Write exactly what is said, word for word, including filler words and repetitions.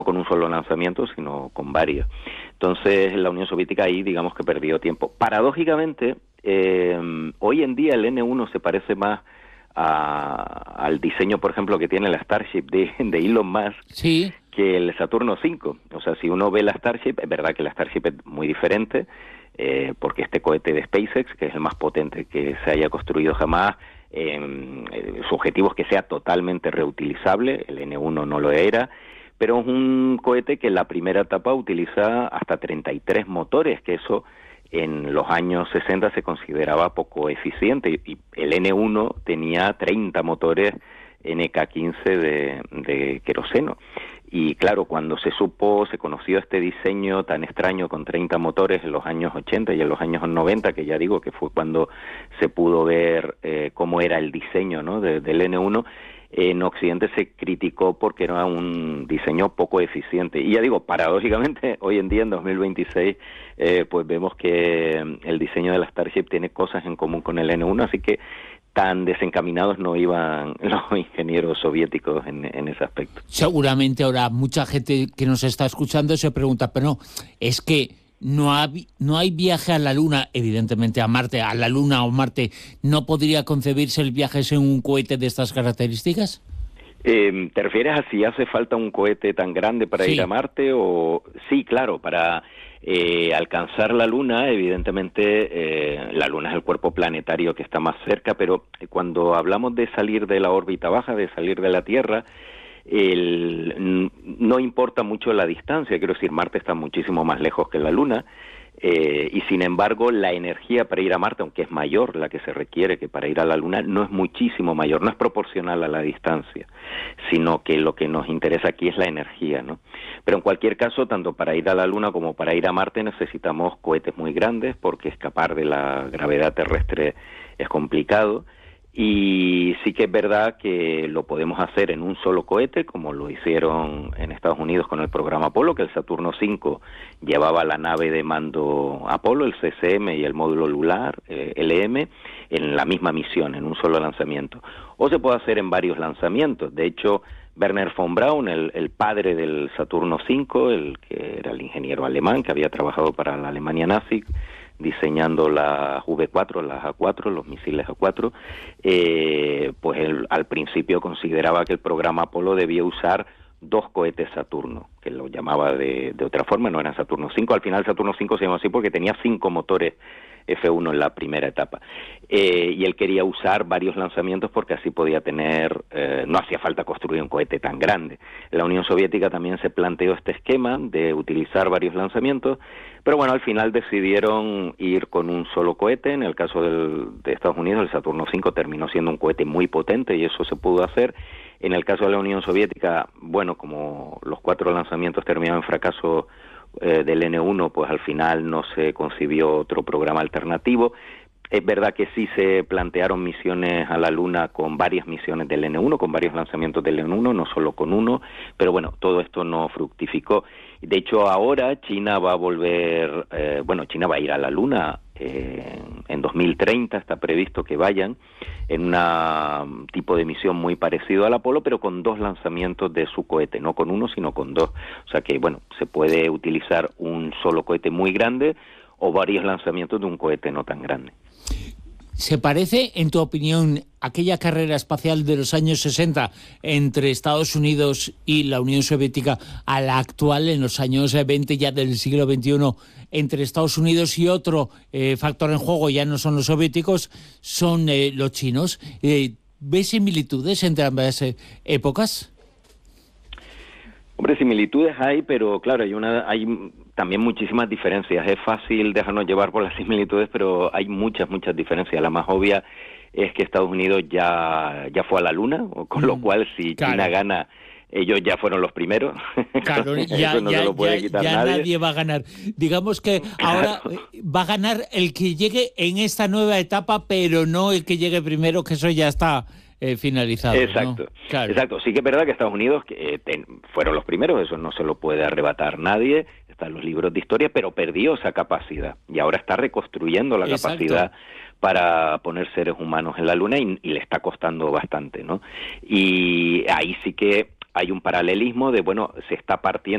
con un solo lanzamiento, sino con varios. Entonces, la Unión Soviética ahí, digamos que perdió tiempo. Paradójicamente, eh, hoy en día el ene uno se parece más a, al diseño, por ejemplo, que tiene la Starship de, de Elon Musk, sí, que el Saturno cinco. O sea, si uno ve la Starship, es verdad que la Starship es muy diferente, eh, porque este cohete de SpaceX, que es el más potente que se haya construido jamás, eh, su objetivo es que sea totalmente reutilizable. El ene uno no lo era, pero es un cohete que en la primera etapa utiliza hasta treinta y tres motores, que eso en los años sesenta se consideraba poco eficiente, y el ene uno tenía treinta motores ene ka quince de, de queroseno. Y claro, cuando se supo, se conoció este diseño tan extraño con treinta motores en los años ochenta y en los años noventa, que ya digo que fue cuando se pudo ver eh, cómo era el diseño, ¿no?, de, del ene uno, en Occidente se criticó porque era un diseño poco eficiente. Y ya digo, paradójicamente, hoy en día, en dos mil veintiséis, eh, pues vemos que el diseño de la Starship tiene cosas en común con el ene uno, así que tan desencaminados no iban los ingenieros soviéticos en, en ese aspecto. Seguramente ahora mucha gente que nos está escuchando se pregunta, pero no, es que no hay, no hay viaje a la Luna, evidentemente a Marte, a la Luna o Marte, ¿no podría concebirse el viaje en un cohete de estas características? Eh, ¿Te refieres a si hace falta un cohete tan grande para Sí. ir a Marte? O sí, claro, para eh, alcanzar la Luna, evidentemente eh, la Luna es el cuerpo planetario que está más cerca, pero cuando hablamos de salir de la órbita baja, de salir de la Tierra, el, no importa mucho la distancia. Quiero decir, Marte está muchísimo más lejos que la Luna, eh, y sin embargo la energía para ir a Marte, aunque es mayor la que se requiere que para ir a la Luna, no es muchísimo mayor, no es proporcional a la distancia, sino que lo que nos interesa aquí es la energía, ¿no? Pero en cualquier caso, tanto para ir a la Luna como para ir a Marte necesitamos cohetes muy grandes, porque escapar de la gravedad terrestre es complicado. Y sí que es verdad que lo podemos hacer en un solo cohete, como lo hicieron en Estados Unidos con el programa Apolo, que el Saturno cinco llevaba la nave de mando Apolo, el ce ce eme y el módulo lunar, eh, ele eme, en la misma misión, en un solo lanzamiento. O se puede hacer en varios lanzamientos. De hecho, Wernher von Braun, el, el padre del Saturno cinco, el que era el ingeniero alemán que había trabajado para la Alemania nazi, diseñando las ve cuatro, las a cuatro, los misiles a cuatro, eh, pues él al principio consideraba que el programa Apolo debía usar dos cohetes Saturno, que lo llamaba de, de otra forma, no eran Saturno cinco. Al final Saturno cinco se llamó así porque tenía cinco motores efe uno en la primera etapa, eh, y él quería usar varios lanzamientos porque así podía tener, eh, no hacía falta construir un cohete tan grande. La Unión Soviética también se planteó este esquema de utilizar varios lanzamientos, pero bueno, al final decidieron ir con un solo cohete. En el caso del, de Estados Unidos, el Saturno cinco terminó siendo un cohete muy potente y eso se pudo hacer. En el caso de la Unión Soviética, bueno, como los cuatro lanzamientos terminaron en fracaso eh, del ene uno, pues al final no se concibió otro programa alternativo. Es verdad que sí se plantearon misiones a la Luna con varias misiones del ene uno, con varios lanzamientos del ene uno, no solo con uno, pero bueno, todo esto no fructificó. De hecho, ahora China va a volver, eh, bueno, China va a ir a la Luna eh, en dos mil treinta, está previsto que vayan en un tipo de misión muy parecido al Apolo, pero con dos lanzamientos de su cohete, no con uno, sino con dos. O sea que, bueno, se puede utilizar un solo cohete muy grande o varios lanzamientos de un cohete no tan grande. ¿Se parece, en tu opinión, aquella carrera espacial de los años sesenta entre Estados Unidos y la Unión Soviética a la actual en los años veinte ya del siglo veintiuno entre Estados Unidos y otro eh, factor en juego, ya no son los soviéticos, son eh, los chinos? Eh, ¿Ves similitudes entre ambas eh, épocas? Hombre, similitudes hay, pero claro, hay una, hay también muchísimas diferencias. Es fácil dejarnos llevar por las similitudes, pero hay muchas, muchas diferencias. La más obvia es que Estados Unidos ya, ya fue a la Luna, con lo cual si claro. China gana, ellos ya fueron los primeros. Claro, ya, Eso no ya, se lo puede ya, quitar ya nadie. nadie va a ganar. Digamos que Claro. ahora va a ganar el que llegue en esta nueva etapa, pero no el que llegue primero, que eso ya está eh, finalizado. Exacto, ¿no? Claro. Exacto. Sí que es verdad que Estados Unidos eh, ten, fueron los primeros, eso no se lo puede arrebatar nadie, están los libros de historia, pero perdió esa capacidad y ahora está reconstruyendo la Exacto. capacidad para poner seres humanos en la Luna y, y le está costando bastante, ¿no? Y ahí sí que hay un paralelismo de, bueno, se está partiendo